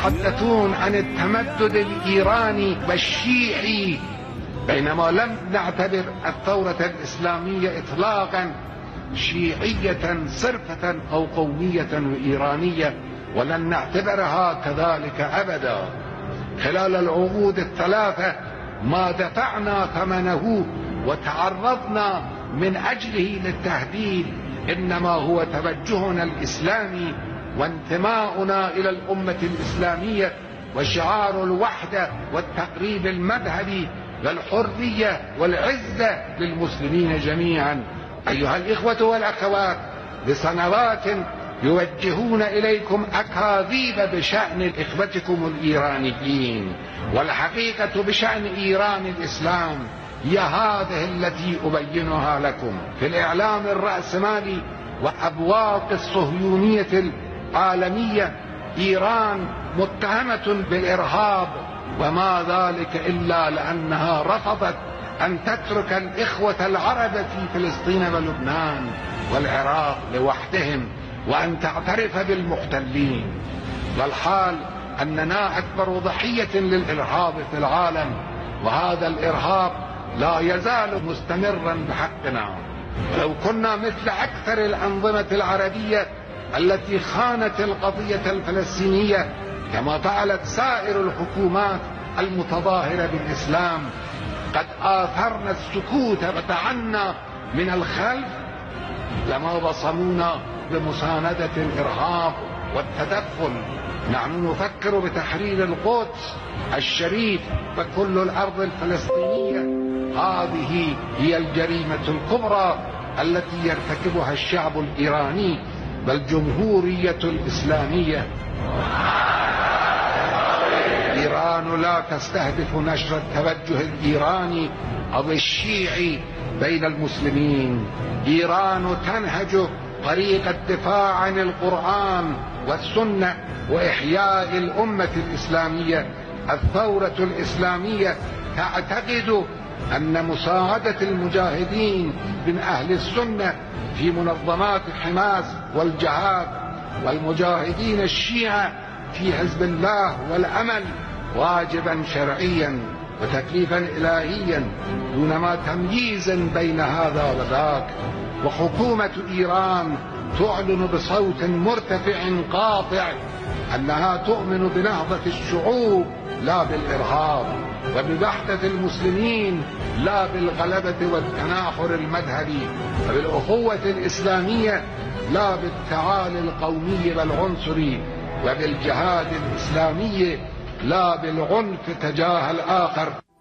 يتحدثون عن التمدد الإيراني والشيعي، بينما لم نعتبر الثورة الإسلامية إطلاقا شيعية صرفة أو قومية وإيرانية، ولن نعتبرها كذلك أبدا. خلال العقود الثلاثة ما دفعنا ثمنه وتعرضنا من أجله للتهديد إنما هو توجهنا الإسلامي وانتماؤنا إلى الأمة الإسلامية وشعار الوحدة والتقريب المذهبي والحرية والعزة للمسلمين جميعا. أيها الإخوة والأخوات، لسنوات يوجهون إليكم أكاذيب بشأن إخوتكم الإيرانيين، والحقيقة بشأن إيران الإسلام هي هذه التي أبينها لكم. في الإعلام الرأسمالي وأبواق الصهيونية العالمية إيران متهمة بالإرهاب، وما ذلك إلا لأنها رفضت أن تترك الإخوة العرب في فلسطين ولبنان والعراق لوحدهم وأن تعترف بالمحتلين. والحال أننا أكبر ضحية للإرهاب في العالم، وهذا الإرهاب لا يزال مستمرا بحقنا. ولو كنا مثل أكثر الأنظمة العربية التي خانت القضية الفلسطينية كما فعلت سائر الحكومات المتظاهرة بالإسلام، قد آثرنا السكوت وتعنا من الخلف، لما بصمونا بمساندة الإرهاب والتدخل. نحن نفكر بتحرير القدس الشريف وكل الأرض الفلسطينية. هذه هي الجريمة الكبرى التي يرتكبها الشعب الإيراني والجمهورية الإسلامية. إيران لا تستهدف نشر التوجه الإيراني أو الشيعي بين المسلمين. إيران تنهج طريق الدفاع عن القرآن والسنة وإحياء الأمة الإسلامية. الثورة الإسلامية تعتقد أن مساعدة المجاهدين من أهل السنة في منظمات حماس والجهاد والمجاهدين الشيعة في حزب الله والأمل واجبا شرعيا وتكليفا إلهيا دونما تمييز بين هذا وذاك. وحكومة إيران تعلن بصوت مرتفع قاطع أنها تؤمن بنهضة الشعوب لا بالإرهاب، وبوحدة المسلمين لا بالغلبة والتناحر المذهبي، وبالأخوة الإسلامية لا بالتعالي القومي والعنصري، وبالجهاد الإسلامي لا بالعنف تجاه الآخر.